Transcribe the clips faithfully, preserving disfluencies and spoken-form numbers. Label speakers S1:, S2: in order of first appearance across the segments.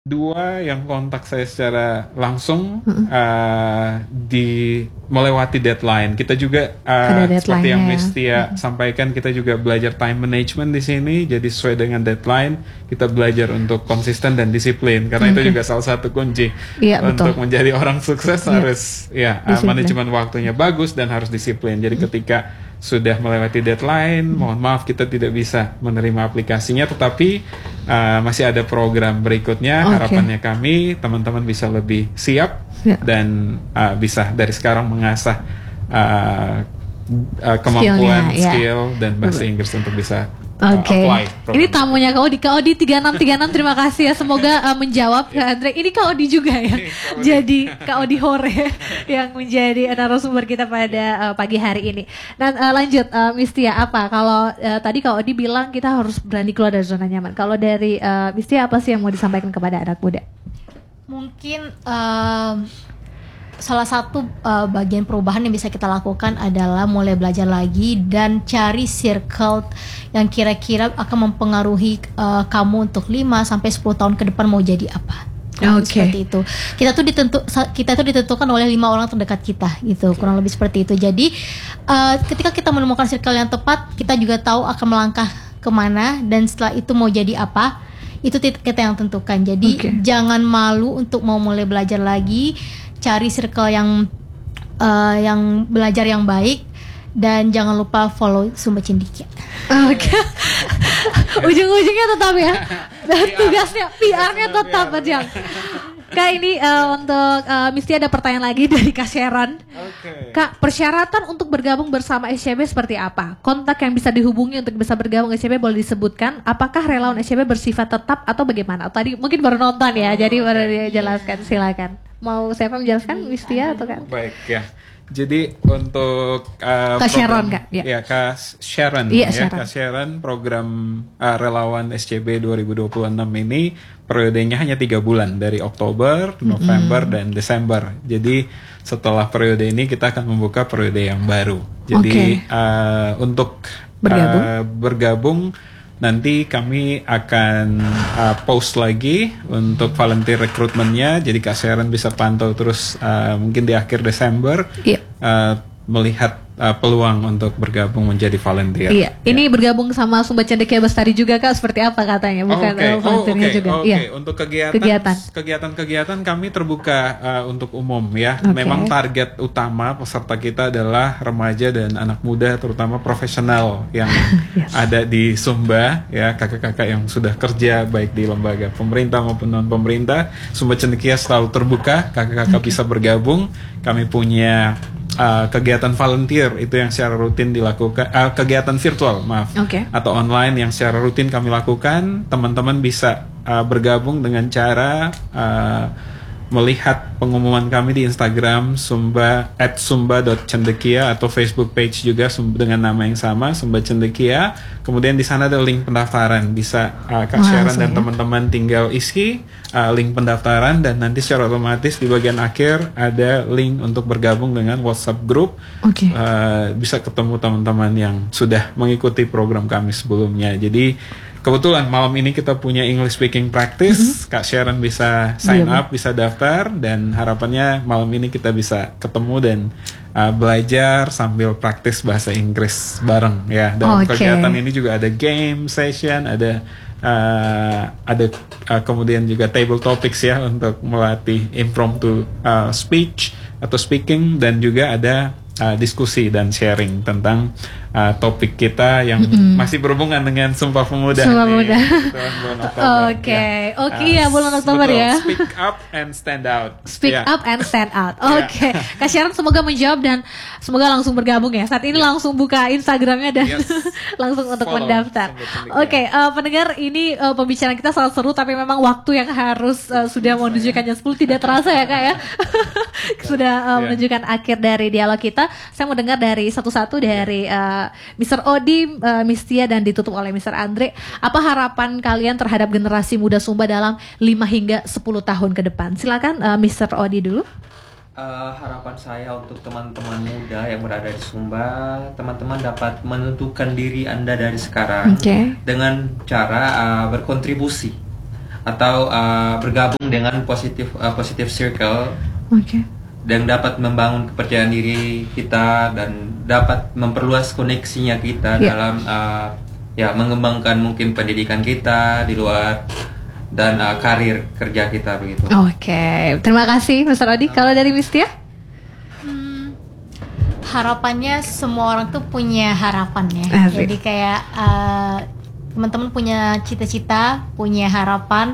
S1: dua yang kontak saya secara langsung uh, di melewati deadline. Kita juga uh, seperti yang Miss Tia
S2: Mm-mm.
S1: sampaikan, kita juga belajar time management di sini. Jadi sesuai dengan deadline, kita belajar untuk konsisten dan disiplin. Karena
S2: Okay.
S1: itu juga salah satu kunci
S2: Iya,
S1: untuk
S2: betul.
S1: menjadi orang sukses.
S2: Iya.
S1: Harus ya uh,
S2: Disiplin.
S1: manajemen waktunya bagus dan harus disiplin. Jadi ketika sudah melewati deadline, mohon maaf kita tidak bisa menerima aplikasinya, tetapi uh, masih ada program berikutnya.
S2: Oke.
S1: Harapannya kami teman-teman bisa lebih siap
S2: Ya.
S1: dan uh, bisa dari sekarang mengasah uh, uh, kemampuan,
S2: Skillnya, ya.
S1: skill dan bahasa Inggris untuk bisa
S2: Oke,
S1: uh, apply program.
S2: ini tamunya Kak Odi, Kak Odi tiga enam tiga enam, terima kasih ya, semoga uh, menjawab Kak Andre. Ini Kak Odi juga ya, jadi Kak Odi Hore yang menjadi narasumber kita pada uh, pagi hari ini. Nah uh, lanjut, uh, Miss Tia, apa kalau uh, tadi Kak Odi bilang kita harus berani keluar dari zona nyaman. Kalau dari uh, Miss Tia, apa sih yang mau disampaikan kepada anak muda?
S3: Mungkin um, salah satu uh, bagian perubahan yang bisa kita lakukan adalah mulai belajar lagi dan cari circle yang kira-kira akan mempengaruhi uh, kamu untuk lima sampai sepuluh tahun ke depan mau jadi apa. Kurang lebih
S2: Oke.
S3: seperti itu. Kita tuh ditentu kita tuh ditentukan oleh lima orang terdekat kita gitu. Kurang lebih seperti itu. Jadi uh, ketika kita menemukan circle yang tepat, kita juga tahu akan melangkah kemana dan setelah itu mau jadi apa. Itu kita yang tentukan. Jadi
S2: Oke.
S3: jangan malu untuk mau mulai belajar lagi. Cari circle yang uh, yang belajar yang baik dan jangan lupa follow Sumba Cendekia.
S2: Oke. Ujung-ujungnya tetap ya. Tugasnya P R-nya tetap aja. Kak, ini uh, untuk uh, Miss Tia ada pertanyaan lagi dari Kak Sharon.
S1: Oke.
S2: Kak, persyaratan untuk bergabung bersama S C B seperti apa? Kontak yang bisa dihubungi untuk bisa bergabung S C B boleh disebutkan? Apakah relawan S C B bersifat tetap atau bagaimana? Tadi mungkin baru nonton ya, jadi baru dijelaskan. Silakan. Mau siapa menjelaskan, Miss Tia atau kan?
S1: Baik ya. Jadi untuk uh,
S2: Kak Sharon,
S1: program-
S2: Kak, ya.
S1: ya Kak Sharon,
S2: Iya,
S1: ya
S2: Sharon.
S1: Kak Sharon, program uh, relawan S C B dua ribu dua puluh enam ini periodenya hanya tiga bulan dari Oktober, November dan Desember. Jadi setelah periode ini kita akan membuka periode yang baru. Jadi
S2: Oke.
S1: uh, untuk
S2: Bergabung?
S1: uh, bergabung nanti kami akan uh, post lagi untuk volunteer recruitment-nya. Jadi Kak Sharon bisa pantau terus uh, mungkin di akhir Desember
S2: Iya.
S1: uh, melihat uh, peluang untuk bergabung menjadi volunteer.
S2: Iya, ini bergabung sama Sumba Cendekia Bestari juga Kak, seperti apa katanya? Bukan
S1: Oh, Oke,
S2: uh,
S1: oh,
S2: volunteernya
S1: oke,
S2: juga.
S1: oke.
S2: Iya.
S1: Untuk kegiatan,
S2: Kegiatan.
S1: kegiatan-kegiatan kami terbuka uh, untuk umum ya.
S2: Oke.
S1: Memang target utama peserta kita adalah remaja dan anak muda, terutama profesional yang
S2: Yes.
S1: ada di Sumba ya, kakak-kakak yang sudah kerja baik di lembaga pemerintah maupun non pemerintah. Sumba Cendekia selalu terbuka, kakak-kakak bisa bergabung. Kami punya uh, kegiatan volunteer itu yang secara rutin dilakukan, uh, kegiatan virtual maaf
S2: Oke.
S1: atau online yang secara rutin kami lakukan. Teman-teman bisa uh, bergabung dengan cara uh, melihat pengumuman kami di Instagram Sumba at sumba dot cendekia atau Facebook page juga Sumba dengan nama yang sama, Sumba Cendekia. Kemudian di sana ada link pendaftaran, bisa uh, Kak
S2: Wah,
S1: Sharon
S2: langsung
S1: dan
S2: ya.
S1: teman-teman tinggal isi uh, link pendaftaran dan nanti secara otomatis di bagian akhir ada link untuk bergabung dengan WhatsApp group.
S2: Oke.
S1: Uh, bisa ketemu teman-teman yang sudah mengikuti program kami sebelumnya. Jadi kebetulan malam ini kita punya English speaking practice. Kak Sharon bisa sign
S2: Iya,
S1: up, bisa daftar, dan harapannya malam ini kita bisa ketemu dan uh, belajar sambil praktis bahasa Inggris bareng ya. Dalam
S2: Oke.
S1: kegiatan ini juga ada game session, ada uh, ada uh, kemudian juga table topics ya untuk melatih impromptu uh, speech atau speaking, dan juga ada uh, diskusi dan sharing tentang uh, topik kita yang masih berhubungan dengan Sumpah Pemuda.
S2: Sumpah
S1: nih,
S2: Pemuda.
S1: tahun bulan Oktober,
S2: Oke.
S1: ya.
S2: Oke,
S1: Uh,
S2: ya, bulan Oktober
S1: betul.
S2: ya.
S1: Speak up and stand out.
S2: Speak
S1: Ya.
S2: up and stand out.
S1: Ya.
S2: Oke, Kak Sharon semoga menjawab dan semoga langsung bergabung ya. Saat ini langsung buka Instagramnya dan
S1: Yes.
S2: langsung untuk
S1: Follow
S2: mendaftar.
S1: Sumba Cendekia.
S2: Oke, eh, pendengar, ini eh, pembicaraan kita sangat seru, tapi memang waktu yang harus eh, sudah menunjukkan jam sepuluh tidak terasa ya Kak ya. Sudah eh,
S1: Ya.
S2: menunjukkan akhir dari dialog kita. Saya mau dengar dari satu-satu dari eh, mister Odi, eh, Miss Tia, dan ditutup oleh mister Andre. Apa harapan kalian terhadap generasi muda Sumba dalam lima hingga sepuluh tahun ke depan? Silakan eh, mister Odi dulu.
S4: Eh, harapan saya untuk teman-teman muda yang berada di Sumba, teman-teman dapat menentukan diri Anda dari sekarang
S2: Oke.
S4: dengan cara eh, berkontribusi atau uh, bergabung dengan positif uh, positif circle
S2: Oke.
S4: dan dapat membangun kepercayaan diri kita dan dapat memperluas koneksinya kita
S2: Ya.
S4: dalam uh, ya mengembangkan mungkin pendidikan kita di luar dan uh, karir kerja kita begitu.
S2: Oke, terima kasih Mister Odi. Kalau dari Miss Tia?
S3: Hmm, harapannya semua orang tuh punya harapan ya.
S2: Asik.
S3: Jadi kayak uh, teman-teman punya cita-cita, punya harapan.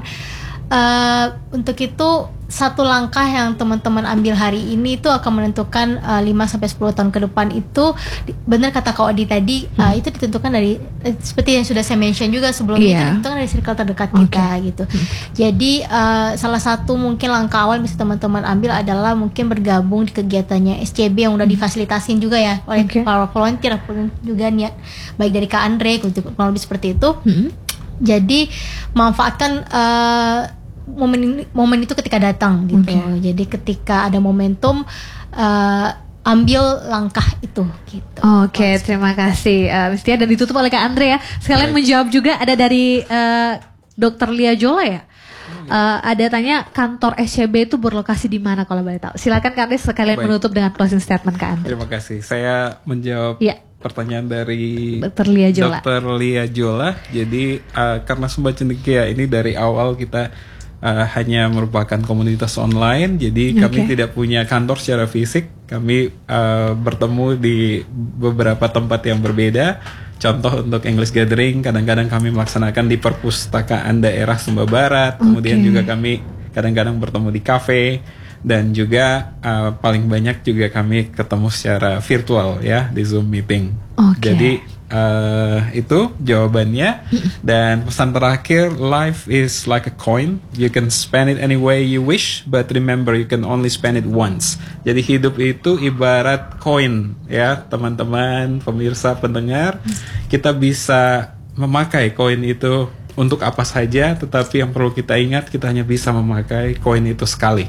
S3: Uh, untuk itu satu langkah yang teman-teman ambil hari ini itu akan menentukan uh, lima sampai sepuluh tahun ke depan itu di- benar kata Kak Odi tadi uh, itu ditentukan dari eh, seperti yang sudah saya mention juga sebelumnya
S2: Iya.
S3: itu ditentukan dari circle terdekat
S2: Oke.
S3: kita gitu. Jadi uh, salah satu mungkin langkah awal bisa teman-teman ambil adalah mungkin bergabung di kegiatannya S C B yang udah difasilitasin juga ya oleh
S2: Oke.
S3: para volunteer ataupun juga niat baik dari Kak Andre untuk kurang lebih seperti itu.
S2: Hmm.
S3: Jadi manfaatkan uh, momen ini- momen itu ketika datang gitu.
S2: Oke.
S3: Jadi ketika ada momentum uh, ambil langkah itu gitu.
S2: Oke, terima kasih uh, Miss Tia, dan ditutup oleh Kak Andre ya. Sekalian
S1: Baik.
S2: menjawab juga ada dari uh, Dokter Lia Jola ya. Uh, ada tanya kantor S C B itu berlokasi di mana kalau boleh tahu. Silakan Kak Andre sekalian
S1: Baik.
S2: menutup dengan closing statement Kak Andre.
S1: Terima kasih. Saya menjawab
S2: Iya.
S1: pertanyaan dari
S2: Dokter Lia Jola.
S1: Dokter Lia Jola. Jadi uh, karena Sumba Cendekia ini dari awal kita uh, hanya merupakan komunitas online, jadi kami
S2: Oke.
S1: tidak punya kantor secara fisik. Kami uh, bertemu di beberapa tempat yang berbeda. Contoh untuk English Gathering, kadang-kadang kami melaksanakan di perpustakaan daerah Sumba Barat. Kemudian
S2: Oke.
S1: juga kami kadang-kadang bertemu di kafe. Dan juga uh, paling banyak juga kami ketemu secara virtual ya di Zoom meeting.
S2: Oke.
S1: Jadi uh, itu jawabannya. Dan pesan terakhir, life is like a coin. You can spend it any way you wish, but remember you can only spend it once. Jadi hidup itu ibarat koin ya teman-teman, pemirsa, pendengar. Kita bisa memakai koin itu untuk apa saja, tetapi yang perlu kita ingat kita hanya bisa memakai koin itu sekali.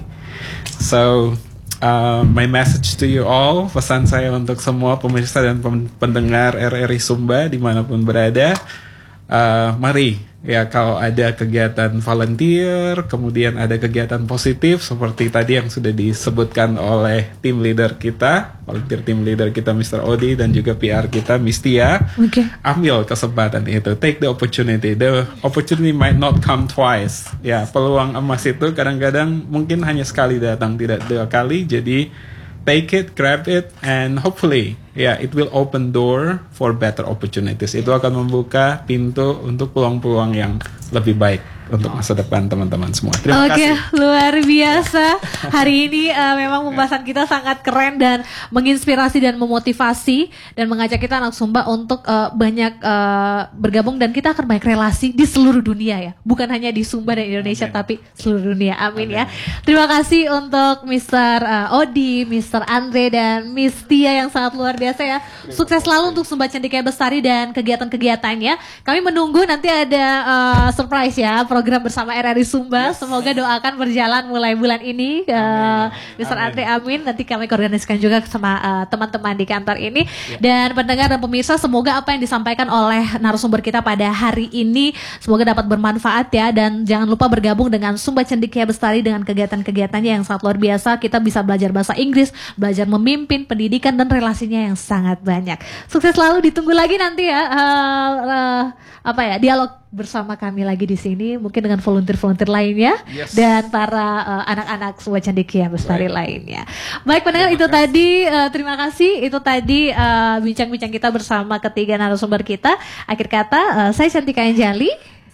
S1: So, uh, my message to you all, pesan saya untuk semua pemirsa dan pem- pendengar R R I Sumba dimanapun berada, uh, mari ya kalau ada kegiatan volunteer, kemudian ada kegiatan positif seperti tadi yang sudah disebutkan oleh tim leader kita, volunteer tim leader kita Mister Odi dan juga P R kita Miss Tia.
S2: Oke.
S1: Ambil kesempatan itu, take the opportunity. The opportunity might not come twice. Ya, peluang emas itu kadang-kadang mungkin hanya sekali datang, tidak dua kali. Jadi take it, grab it, and hopefully, ya, yeah, it will open door for better opportunities. Itu akan membuka pintu untuk peluang-peluang yang lebih baik untuk masa depan teman-teman semua. Terima
S2: Oke,
S1: kasih.
S2: luar biasa. Hari ini uh, memang pembahasan kita sangat keren dan menginspirasi dan memotivasi dan mengajak kita anak Sumba untuk uh, banyak uh, bergabung, dan kita akan banyak relasi di seluruh dunia ya. Bukan hanya di Sumba dan Indonesia,
S1: Amin.
S2: tapi seluruh dunia. Amin, ya. Terima kasih untuk Mister uh, Odi, Mister Andre, dan Miss Tia yang sangat luar biasa ya. Sukses selalu untuk Sumba Cendekia Bestari dan kegiatan-kegiatannya. Kami menunggu nanti ada uh, surprise ya, program bersama R R I Sumba. Semoga doakan berjalan mulai bulan ini. Uh, Mister
S1: Amin.
S2: Andre, amin. Nanti kami koordinasikan juga sama uh, teman-teman di kantor ini. Dan pendengar dan pemirsa, semoga apa yang disampaikan oleh narasumber kita pada hari ini semoga dapat bermanfaat ya. Dan jangan lupa bergabung dengan Sumba Cendekia Bestari dengan kegiatan-kegiatannya yang sangat luar biasa. Kita bisa belajar bahasa Inggris, belajar memimpin, pendidikan, dan relasinya yang sangat banyak. Sukses selalu, ditunggu lagi nanti ya uh, uh, apa ya dialog bersama kami lagi di sini, mungkin dengan volunteer-volunteer lainnya.
S1: Yes.
S2: Dan para uh, anak-anak Sumba Cendekia Bestari
S1: Baik.
S2: lainnya. Baik pendengar,
S1: Terima
S2: itu
S1: kasih.
S2: tadi uh, terima kasih. Itu tadi uh, bincang-bincang kita bersama ketiga narasumber kita. Akhir kata, uh, saya Cantika Anjali.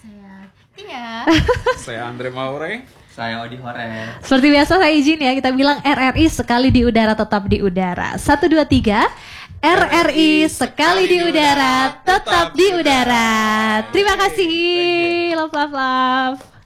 S3: Iya.
S1: Saya Andre Maure.
S4: Saya Odi Hore.
S2: Seperti biasa saya izin ya, kita bilang R R I sekali di udara tetap di udara. Satu dua tiga. R R I sekali di udara tetap di udara. Terima kasih. Love love love.